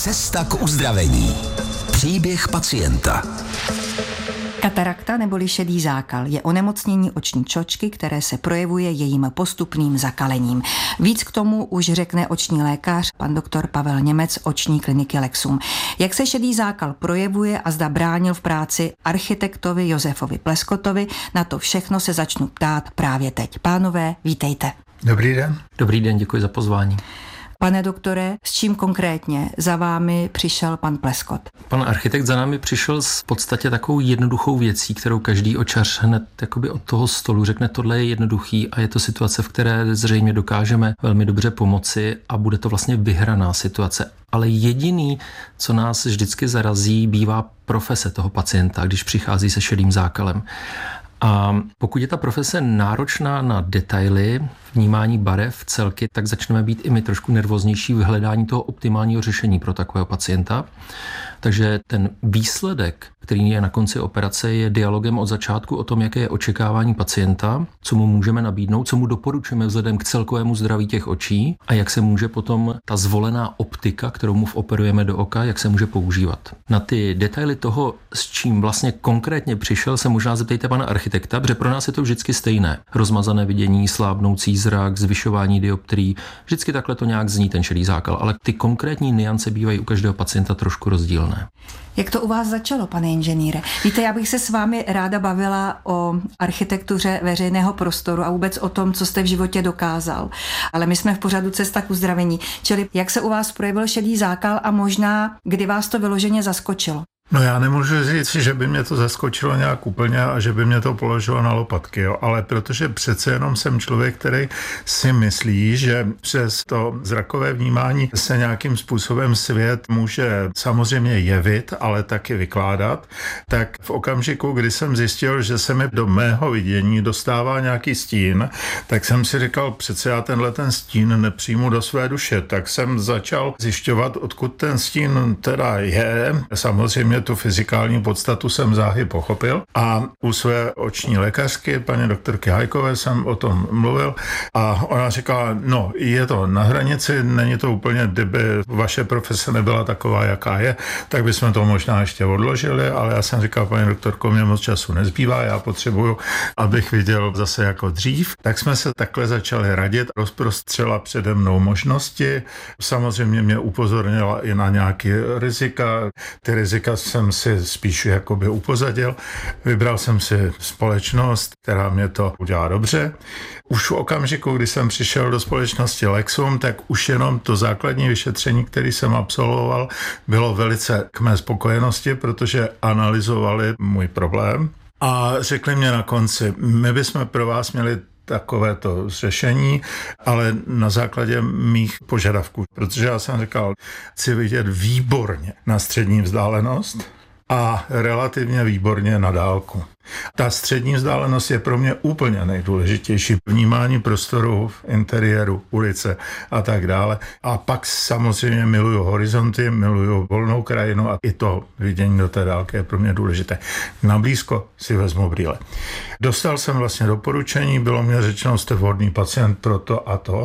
Cesta k uzdravení. Příběh pacienta. Katarakta neboli šedý zákal je onemocnění oční čočky, které se projevuje jejím postupným zakalením. Víc k tomu už řekne oční lékař, pan doktor Pavel Němec, oční kliniky Lexum. Jak se šedý zákal projevuje a zda bránil v práci architektovi Josefovi Pleskotovi, na to všechno se začnu ptát právě teď. Pánové, vítejte. Dobrý den. Dobrý den, děkuji za pozvání. Pane doktore, s čím konkrétně za vámi přišel pan Pleskot? Pan architekt za námi přišel s podstatě takovou jednoduchou věcí, kterou každý očař hned jakoby od toho stolu řekne, tohle je jednoduchý a je to situace, v které zřejmě dokážeme velmi dobře pomoci a bude to vlastně vyhraná situace. Ale jediný, co nás vždycky zarazí, bývá profese toho pacienta, když přichází se šedým zákalem. A pokud je ta profese náročná na detaily, vnímání barev, celky, tak začneme být i my trošku nervóznější v hledání toho optimálního řešení pro takového pacienta. Takže ten výsledek, který je na konci operace, je dialogem od začátku o tom, jaké je očekávání pacienta, co mu můžeme nabídnout, co mu doporučujeme vzhledem k celkovému zdraví těch očí a jak se může potom ta zvolená optika, kterou mu operujeme do oka, jak se může používat. Na ty detaily toho, s čím vlastně konkrétně přišel, se možná zeptejte pana architekta, protože pro nás je to vždycky stejné. Rozmazané vidění, slábnoucí zrak, zvyšování dioptrií, vždycky takhle to nějak zní ten šedý zákal, ale ty konkrétní nuance bývají u každého pacienta trošku rozdílné. Jak to u vás začalo, pane inženýre? Víte, já bych se s vámi ráda bavila o architektuře veřejného prostoru a vůbec o tom, co jste v životě dokázal. Ale my jsme v pořadu Cesta k uzdravení. Čili jak se u vás projevil šedý zákal a možná, kdy vás to vyloženě zaskočilo? No já nemůžu říct, že by mě to zaskočilo nějak úplně a že by mě to položilo na lopatky, jo. Ale protože přece jenom jsem člověk, který si myslí, že přes to zrakové vnímání se nějakým způsobem svět může samozřejmě jevit, ale taky vykládat, tak v okamžiku, kdy jsem zjistil, že se mi do mého vidění dostává nějaký stín, tak jsem si říkal, přece já ten stín nepřijmu do své duše, tak jsem začal zjišťovat, odkud ten stín teda je. Samozřejmě tu fyzikální podstatu jsem záhy pochopil a u své oční lékařky, paní doktorky Hajkové, jsem o tom mluvil a ona říkala, no je to na hranici, není to úplně, kdyby vaše profese nebyla taková, jaká je, tak bychom to možná ještě odložili, ale já jsem říkal, paní doktorko, mě moc času nezbývá, já potřebuju, abych viděl zase jako dřív. Tak jsme se takhle začali radit, rozprostřela přede mnou možnosti, samozřejmě mě upozornila i na nějaké rizika, ty rizika jsem si spíš jakoby upozadil. Vybral jsem si společnost, která mě to udělá dobře. Už v okamžiku, kdy jsem přišel do společnosti Lexum, tak už jenom to základní vyšetření, které jsem absolvoval, bylo velice k mé spokojenosti, protože analyzovali můj problém a řekli mě na konci, my bychom pro vás měli takovéto řešení, ale na základě mých požadavků, protože já jsem říkal, chci vidět výborně na střední vzdálenost a relativně výborně na dálku. Ta střední vzdálenost je pro mě úplně nejdůležitější. Vnímání prostoru, interiéru, ulice a tak dále. A pak samozřejmě miluju horizonty, miluju volnou krajinu a i to vidění do té dálky je pro mě důležité. Na blízko si vezmu brýle. Dostal jsem vlastně doporučení, bylo mě řečeno, jste vhodný pacient pro to a to.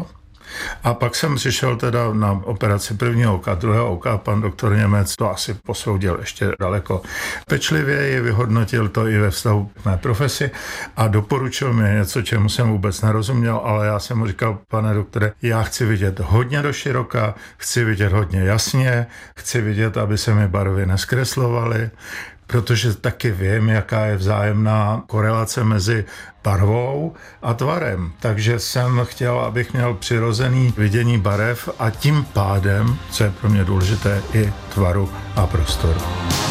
A pak jsem přišel teda na operaci prvního oka, druhého oka, pan doktor Němec to asi posoudil ještě daleko pečlivěji, vyhodnotil to i ve vztahu k mé profesi a doporučil mi něco, čemu jsem vůbec nerozuměl, ale já jsem mu říkal, pane doktore, já chci vidět hodně do široka, chci vidět hodně jasně, chci vidět, aby se mi barvy neskreslovaly, protože taky vím, jaká je vzájemná korelace mezi barvou a tvarem. Takže jsem chtěl, abych měl přirozený vidění barev a tím pádem, co je pro mě důležité, i tvaru a prostoru.